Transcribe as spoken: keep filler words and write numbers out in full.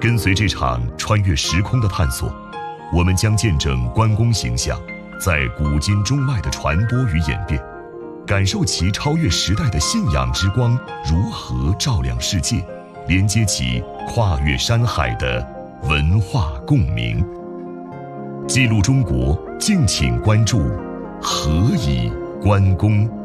跟随这场穿越时空的探索，我们将见证关公形象在古今中外的传播与演变，感受其超越时代的信仰之光如何照亮世界，连接起跨越山海的文化共鸣。记录中国，敬请关注何以关公。